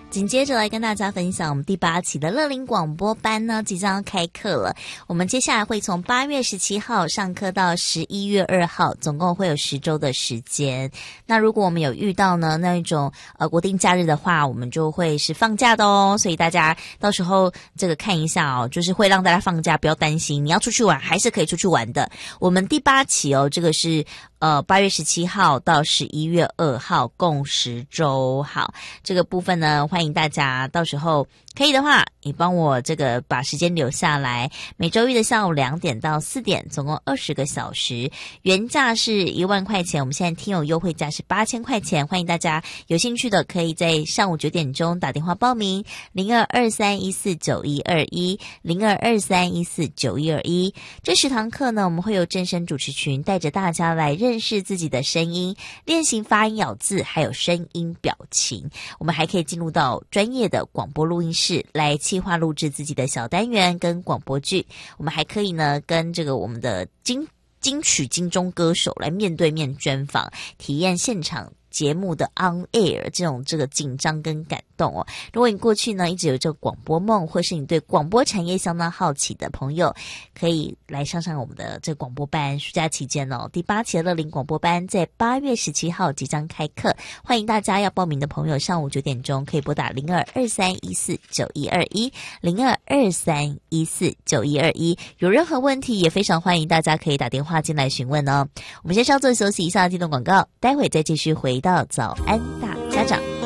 紧接着来跟大家分享我们第8期的乐龄广播班呢即将要开课了。我们接下来会从8月17号上课到11月2号，总共会有10周的时间。那如果我们有遇到呢那一种国定假日的话，我们就会是放假的哦，所以大家到时候这个看一下哦，就是会让大家放假，不要担心，你要出去玩还是可以出去玩的。我们第8期哦，这个是8月17号到11月2号，共10周。好，这个部分呢，欢迎大家到时候可以的话，你帮我这个把时间留下来。每周一的下午2点到4点，总共20个小时，原价是1万块钱，我们现在听友优惠价是8000块钱。欢迎大家有兴趣的可以在上午9点钟打电话报名02231491210223149121。这10堂课呢，我们会有正声主持群带着大家来认识自己的声音，练习发音咬字，还有声音表情。我们还可以进入到专业的广播录音室来企划录制自己的小单元跟广播剧。我们还可以呢跟这个我们的金曲金钟歌手来面对面专访，体验现场节目的 on air 这个紧张跟感动哦。如果你过去呢一直有这个广播梦，或是你对广播产业相当好奇的朋友，可以来上我们的这个广播班。暑假期间哦，第8期的乐龄广播班在8月17号即将开课，欢迎大家要报名的朋友上午9点钟可以拨打02231491210223149121，有任何问题也非常欢迎大家可以打电话进来询问哦。我们先稍作休息一下，进段广告，待会再继续回到早安大家长。